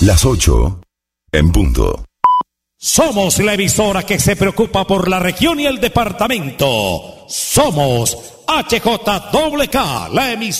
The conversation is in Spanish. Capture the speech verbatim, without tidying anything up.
Las ocho en punto. Somos la emisora que se preocupa por la región y el departamento. Somos H J K K, la emisora.